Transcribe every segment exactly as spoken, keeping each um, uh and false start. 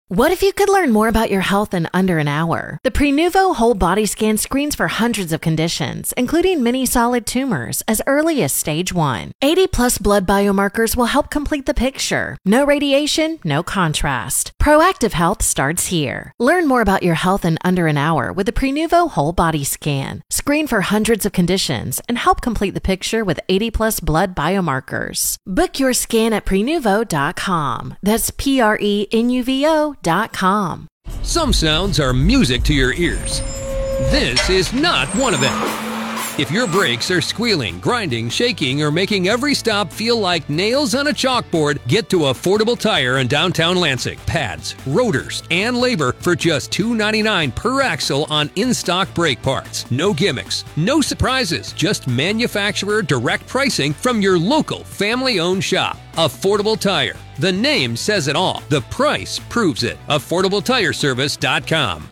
What if you could learn more about your health in under an hour? The Prenuvo Whole Body Scan screens for hundreds of conditions, including many solid tumors, as early as stage one. eighty plus blood biomarkers will help complete the picture. No radiation, no contrast. Proactive health starts here. Learn more about your health in under an hour with the Prenuvo Whole Body Scan. Screen for hundreds of conditions and help complete the picture with eighty plus blood biomarkers. Book your scan at prenuvo dot com. That's P R E N U V O dot com. Some sounds are music to your ears. This is not one of them. If your brakes are squealing, grinding, shaking, or making every stop feel like nails on a chalkboard, get to Affordable Tire in downtown Lansing. Pads, rotors, and labor for just two dollars and ninety-nine cents per axle on in-stock brake parts. No gimmicks, no surprises, just manufacturer direct pricing from your local family-owned shop. Affordable Tire. The name says it all. The price proves it. affordable tire service dot com.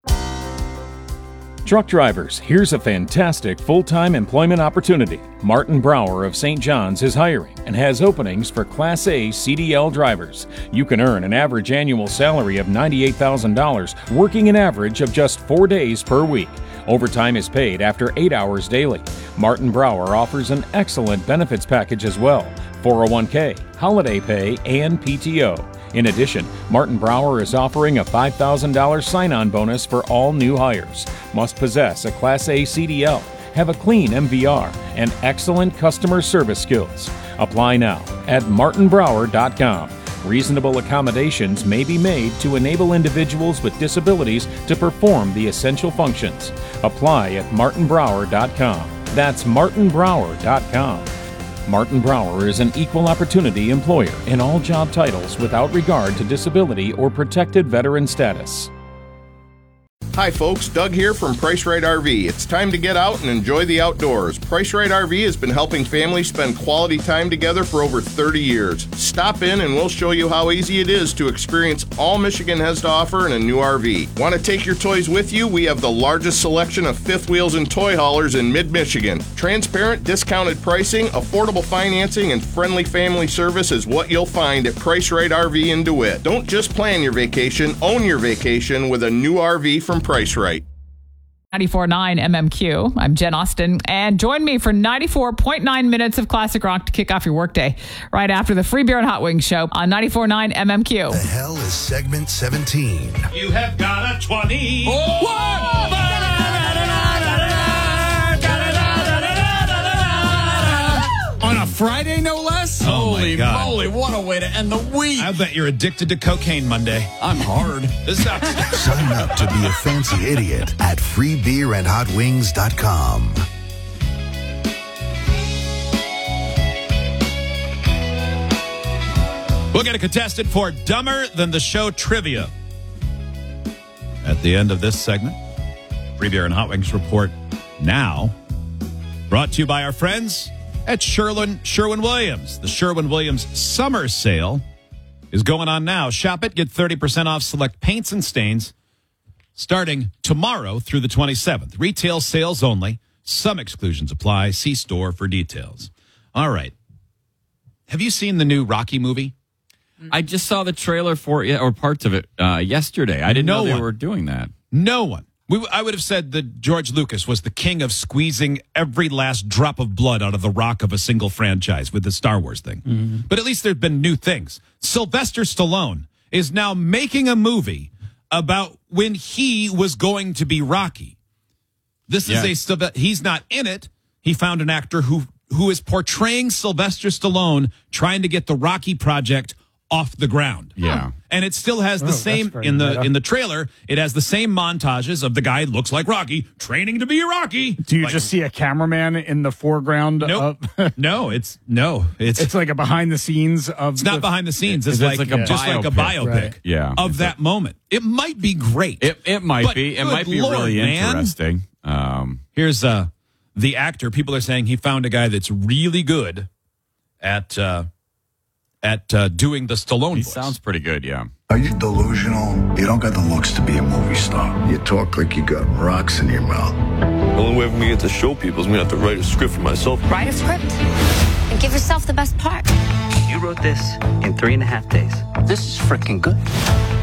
Truck drivers, here's a fantastic full-time employment opportunity. Martin Brower of Saint John's is hiring and has openings for Class A C D L drivers. You can earn an average annual salary of ninety-eight thousand dollars, working an average of just four days per week. Overtime is paid after eight hours daily. Martin Brower offers an excellent benefits package as well: four oh one k, holiday pay, and P T O. In addition, Martin Brower is offering a five thousand dollars sign-on bonus for all new hires. Must possess a Class A C D L, have a clean M V R, and excellent customer service skills. Apply now at martin brower dot com. Reasonable accommodations may be made to enable individuals with disabilities to perform the essential functions. Apply at martin brower dot com. That's martin brower dot com. Martin Brower is an equal opportunity employer in all job titles without regard to disability or protected veteran status. Hi folks, Doug here from Price Right R V. It's time to get out and enjoy the outdoors. Price Right R V has been helping families spend quality time together for over thirty years. Stop in and we'll show you how easy it is to experience all Michigan has to offer in a new R V. Want to take your toys with you? We have the largest selection of fifth wheels and toy haulers in mid-Michigan. Transparent, discounted pricing, affordable financing, and friendly family service is what you'll find at Price Right R V in DeWitt. Don't just plan your vacation, own your vacation with a new R V from Price Right. ninety-four point nine M M Q. I'm Jen Austin, and join me for ninety-four point nine minutes of classic rock to kick off your workday right after the Free Beer and Hot Wings show on ninety-four point nine M M Q. The hell is segment seventeen. You have got a twenty. Oh, on a Friday, no less? Oh, Holy moly, what a way to end the week. I bet you're addicted to cocaine Monday. I'm hard. This sucks. Sign up to be a fancy idiot at free beer and hot wings dot com. We'll get a contestant for Dumber Than the Show trivia at the end of this segment. Free Beer and Hot Wings report now. Brought to you by our friends at Sherwin, Sherwin-Williams. The Sherwin-Williams summer sale is going on now. Shop it, get thirty percent off select paints and stains starting tomorrow through the twenty-seventh. Retail sales only. Some exclusions apply. See store for details. All right. Have you seen the new Rocky movie? I just saw the trailer for it, or parts of it, uh, yesterday. I didn't No know they one. were doing that. No one. We, I would have said that George Lucas was the king of squeezing every last drop of blood out of the rock of a single franchise with the Star Wars thing. Mm-hmm. But at least there have been new things. Sylvester Stallone is now making a movie about when he was going to be Rocky. This Yeah. is a he's not in it. He found an actor who who is portraying Sylvester Stallone trying to get the Rocky project off the ground. Yeah. And it still has the Oh, same that's very in the meta. in the trailer. It has the same montages of the guy who looks like Rocky training to be Rocky. Do you Like- just see a cameraman in the foreground? Nope. Of, no, it's no, it's it's like a behind the scenes of. it's not the, behind the scenes. It's, It's like, like a just like a biopic. biopic Right. Yeah. of It's that moment. It might be great. It it might But be. It good might be Lord, really man. interesting. Um, Here's uh the actor. People are saying he found a guy that's really good at uh, at uh, doing the Stallone he voice. sounds pretty good, yeah. Are you delusional? You don't got the looks to be a movie star. You talk like you got rocks in your mouth. The only way for me to get to show people is me to have to write a script for myself. Write a script and give yourself the best part. You wrote this in three and a half days. This is freaking good.